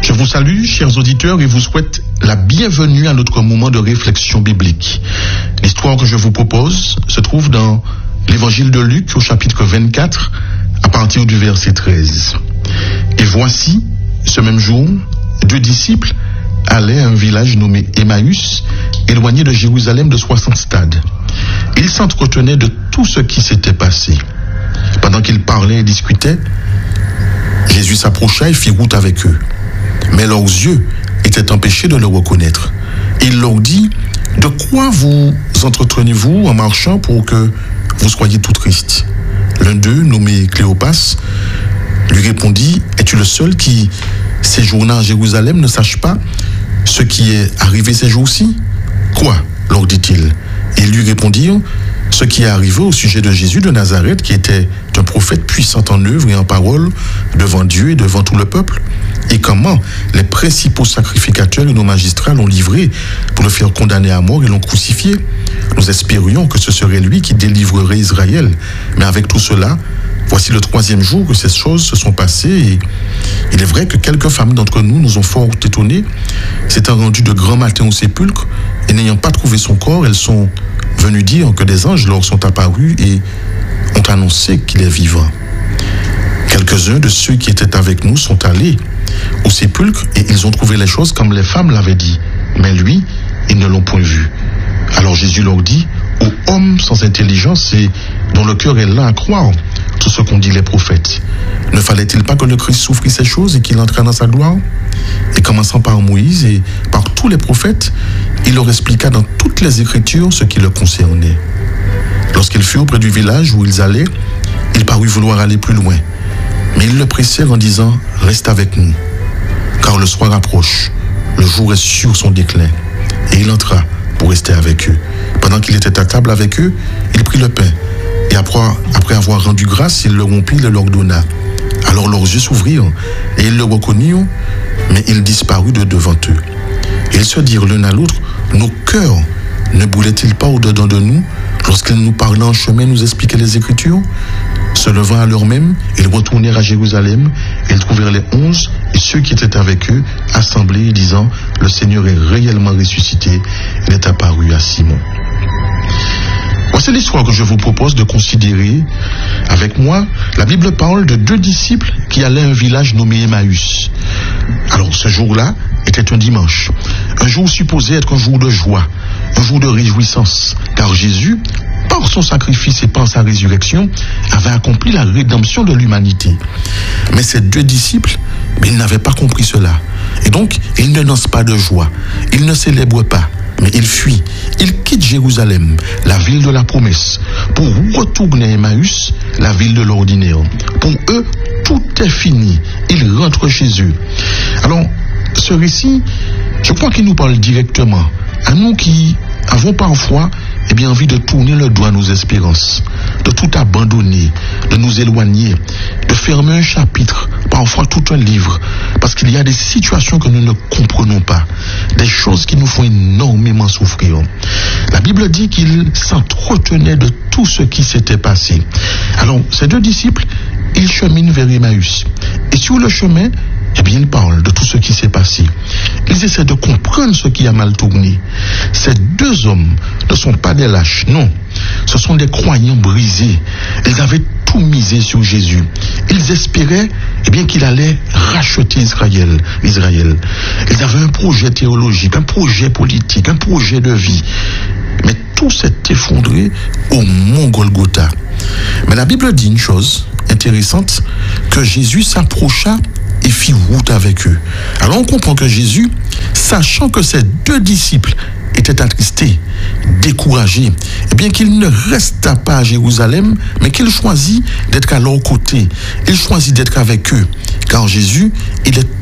Je vous salue, chers auditeurs, et vous souhaite la bienvenue à notre moment de réflexion biblique. L'histoire que je vous propose se trouve dans l'évangile de Luc au chapitre 24, à partir du verset 13. Et voici, ce même jour, 2 disciples allaient à un village nommé Emmaüs, éloigné de Jérusalem de 60 stades. Ils s'entretenaient de tout ce qui s'était passé. Pendant qu'ils parlaient et discutaient, Jésus s'approcha et fit route avec eux. Mais leurs yeux étaient empêchés de le reconnaître. Il leur dit, « De quoi vous entretenez-vous en marchant pour que vous soyez tout tristes ?» L'un d'eux, nommé Cléopas, lui répondit, « Es-tu le seul qui, séjournant à Jérusalem, ne sache pas ce qui est arrivé ces jours-ci ?»« Quoi ?» leur dit-il. Et ils lui répondirent, « Ce qui est arrivé au sujet de Jésus de Nazareth, qui était un prophète puissant en œuvre et en parole devant Dieu et devant tout le peuple, et comment les principaux sacrificateurs et nos magistrats l'ont livré pour le faire condamner à mort et l'ont crucifié. Nous espérions que ce serait lui qui délivrerait Israël. Mais avec tout cela, voici le 3e jour que ces choses se sont passées, et il est vrai que quelques femmes d'entre nous ont fort étonnés. S'étant rendues de grand matin au sépulcre, et n'ayant pas trouvé son corps, elles sont venues dire que des anges leur sont apparus et ont annoncé qu'il est vivant. Quelques-uns de ceux qui étaient avec nous sont allés au sépulcre et ils ont trouvé les choses comme les femmes l'avaient dit. Mais lui, ils ne l'ont point vu. Alors Jésus leur dit, « Ô hommes sans intelligence et dont le cœur est lent à croire tout ce qu'ont dit les prophètes, ne fallait-il pas que le Christ souffrit ces choses et qu'il entrât dans sa gloire ?» Et commençant par Moïse et par tous les prophètes, il leur expliqua dans toutes les Écritures ce qui le concernait. Lorsqu'ils furent près du village où ils allaient, il parut vouloir aller plus loin. Mais ils le pressèrent en disant, « Reste avec nous, car le soir approche, le jour est sur son déclin. » Et il entra pour rester avec eux. Pendant qu'il était à table avec eux, il prit le pain, et après avoir rendu grâce, il le rompit et le leur donna. Alors leurs yeux s'ouvrirent, et ils le reconnurent, mais il disparut de devant eux. Et ils se dirent l'un à l'autre, « Nos cœurs ne brûlaient-ils pas au-dedans de nous, lorsqu'il nous parlait en chemin, nous expliquait les Écritures ?» Se levant à l'heure même, ils retournèrent à Jérusalem, et ils trouvèrent les 11 et ceux qui étaient avec eux assemblés, disant, « Le Seigneur est réellement ressuscité, il est apparu à Simon. » Voici l'histoire que je vous propose de considérer avec moi. La Bible parle de 2 disciples qui allaient à un village nommé Emmaüs. Alors ce jour-là était un dimanche, un jour supposé être un jour de joie, un jour de réjouissance, car Jésus, par son sacrifice et par sa résurrection, avait accompli la rédemption de l'humanité. Mais ces 2 disciples, ils n'avaient pas compris cela. Et donc, ils ne dansent pas de joie, ils ne célèbrent pas, mais ils fuient. Ils quittent Jérusalem, la ville de la promesse, pour retourner à Emmaüs, la ville de l'ordinaire. Pour eux, tout est fini. Ils rentrent chez eux. Alors, ce récit, je crois qu'il nous parle directement à nous qui avons parfois envie de tourner le dos à nos espérances, de tout abandonner, de nous éloigner, de fermer un chapitre, parfois tout un livre, parce qu'il y a des situations que nous ne comprenons pas, des choses qui nous font énormément souffrir. La Bible dit qu'ils s'entretenaient de tout ce qui s'était passé. Alors, ces 2 disciples, ils cheminent vers Emmaüs. Et sur le chemin, ils parlent de tout ce qui s'est passé. Ils essaient de comprendre ce qui a mal tourné. Ces 2 hommes ne sont pas des lâches, non. Ce sont des croyants brisés. Ils avaient tout misé sur Jésus. Ils espéraient qu'il allait racheter Israël. Ils avaient un projet théologique, un projet politique, un projet de vie. Mais tout s'est effondré au mont Golgotha. Mais la Bible dit une chose intéressante, que Jésus s'approcha et fit route avec eux. Alors on comprend que Jésus, sachant que ces 2 disciples étaient attristés, découragés, qu'il ne resta pas à Jérusalem, mais qu'il choisit d'être à leur côté. Il choisit d'être avec eux, car Jésus, il est